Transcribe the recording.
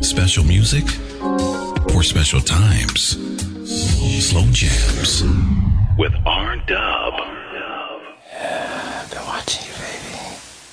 Special music for special times. Slow Jams with R Dub.